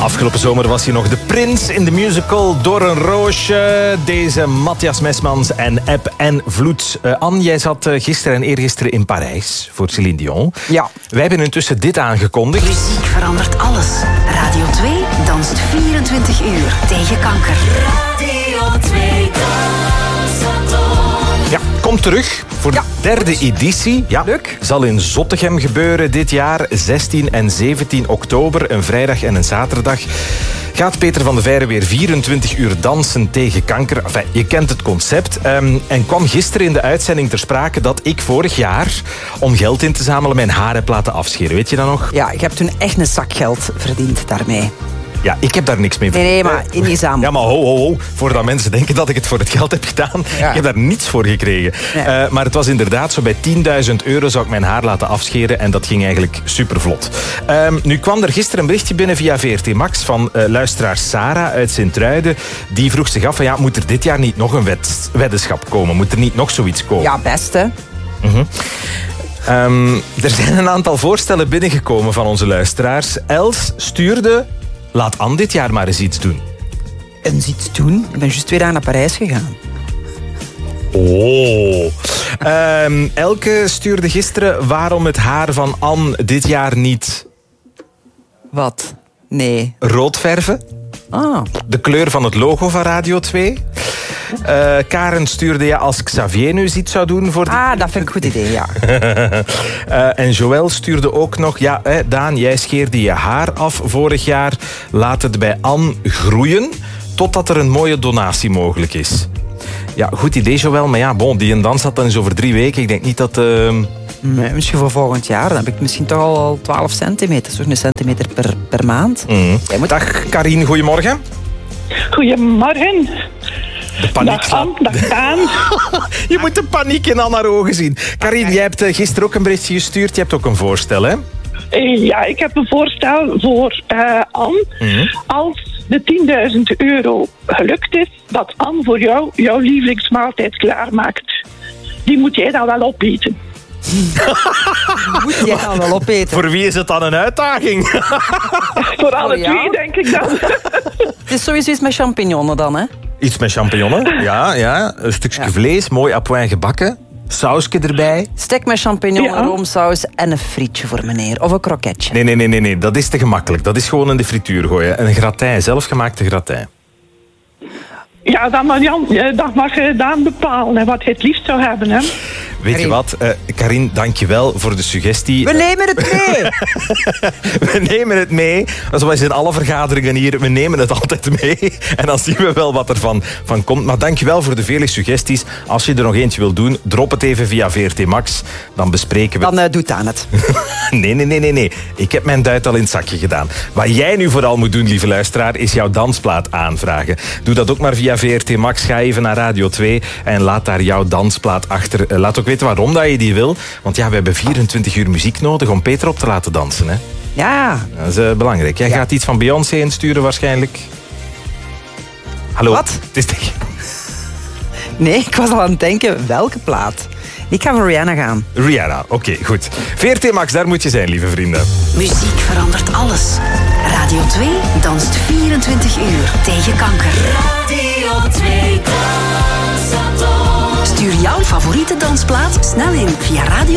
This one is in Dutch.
Afgelopen zomer was hij nog de prins in de musical Door een roosje. Deze Matthias Mesmans en Eb en Vloed. Anne, jij zat gisteren en eergisteren in Parijs voor Céline Dion. Ja. Wij hebben intussen dit aangekondigd. Muziek verandert alles. Radio 2 danst 24 uur tegen kanker. Radio 2 Ja, kom terug voor de derde editie. Ja, leuk. Zal in Zottegem gebeuren dit jaar. 16 en 17 oktober, een vrijdag en een zaterdag. Gaat Peter van de Veire weer 24 uur dansen tegen kanker. Enfin, je kent het concept. En kwam gisteren in de uitzending ter sprake dat ik vorig jaar, om geld in te zamelen, mijn haar heb laten afscheren. Weet je dat nog? Ja, ik heb toen echt een zak geld verdiend daarmee. Ja, ik heb daar niks mee verdiend. Nee, maar in die zaam. Ja, maar ho. Voordat mensen denken dat ik het voor het geld heb gedaan. Ja. Ik heb daar niets voor gekregen. Nee. Maar het was inderdaad zo, bij 10.000 euro zou ik mijn haar laten afscheren. En dat ging eigenlijk supervlot. Nu kwam er gisteren een berichtje binnen via VRT Max van luisteraar Sarah uit Sint-Truiden. Die vroeg zich af van, ja, moet er dit jaar niet nog een weddenschap komen? Moet er niet nog zoiets komen? Ja, best hè. Er zijn een aantal voorstellen binnengekomen van onze luisteraars. Els stuurde, laat Anne dit jaar maar eens iets doen. En iets doen? Ik ben juist 2 dagen naar Parijs gegaan. Oh. Elke stuurde gisteren waarom het haar van Anne dit jaar niet Wat? Nee. rood verven. Ah. De kleur van het logo van Radio 2. Karen stuurde, als Xavier nu iets zou doen voor die... Ah, dat vind ik een goed idee, ja. En Joël stuurde ook nog, Daan, jij scheerde je haar af vorig jaar. Laat het bij Anne groeien, totdat er een mooie donatie mogelijk is. Ja, goed idee, Joël. Maar ja, die en dans dat dan eens over 3 weken. Ik denk niet dat... Nee, misschien voor volgend jaar. Dan heb ik misschien toch al 12 centimeter. Toch een centimeter per maand. Jij moet... Dag, Karine, goedemorgen. Goedemorgen. De paniek. Dag Anne, dag Daan. Je moet de paniek in Anne haar ogen zien. Karine, jij hebt gisteren ook een berichtje gestuurd. Je hebt ook een voorstel, hè? Ja, ik heb een voorstel voor Anne. Als de 10.000 euro gelukt is, dat Anne voor jou jouw lievelingsmaaltijd klaarmaakt. Die moet jij dan wel opeten. Moet jij dan wel opeten? Voor wie is het dan een uitdaging? Voor alle ja? 2, denk ik dan. Het is sowieso iets met champignonnen dan, hè? Iets met champignonnen, ja. Een stukje vlees, mooi à point gebakken. Sausje erbij. Stek met champignonnen, Ja. roomsaus en een frietje voor meneer. Of een kroketje. Nee, dat is te gemakkelijk. Dat is gewoon in de frituur gooien. Een gratin, zelfgemaakte gratin. Ja, dat mag Daan bepalen hè, wat hij het liefst zou hebben. Hè. Weet je wat, Karine, dank je wel voor de suggestie. We nemen het mee! We nemen het mee. Zoals in alle vergaderingen hier, we nemen het altijd mee. En dan zien we wel wat er van komt. Maar dank je wel voor de vele suggesties. Als je er nog eentje wil doen, drop het even via VRT Max. Dan bespreken we... Dan doet aan het. Nee. Ik heb mijn duit al in het zakje gedaan. Wat jij nu vooral moet doen, lieve luisteraar, is jouw dansplaat aanvragen. Doe dat ook maar via VRT Max. Ga even naar Radio 2 en laat daar jouw dansplaat achter. Laat ook weten waarom dat je die wil. Want ja, we hebben 24 uur muziek nodig om Peter op te laten dansen. Hè? Ja. Dat is belangrijk. Jij gaat iets van Beyoncé insturen waarschijnlijk. Hallo? Wat? Het is tegen... Nee, ik was al aan het denken, welke plaat? Ik ga voor Rihanna gaan. Rihanna, oké, goed. VRT Max, daar moet je zijn, lieve vrienden. Muziek verandert alles. Radio 2 danst 24 uur tegen kanker. Radio 2 Stuur jouw favoriete dansplaat snel in via radio